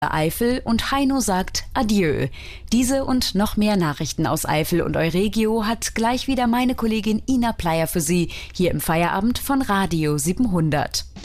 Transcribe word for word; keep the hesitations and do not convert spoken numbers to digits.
Eifel und Heino sagt Adieu. Diese und noch mehr Nachrichten aus Eifel und Euregio hat gleich wieder meine Kollegin Ina Pleyer für Sie, hier im Feierabend von Radio siebenhundert.